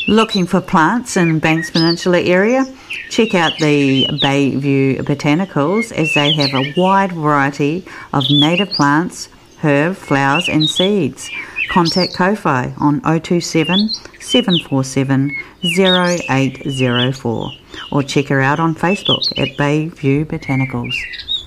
Looking for plants in Banks Peninsula area? Check out the Bayview Botanicals, as they have a wide variety of native plants, herb, flowers and seeds. Contact Ko-Fi on 027 747 0804 or check her out on Facebook at Bayview Botanicals.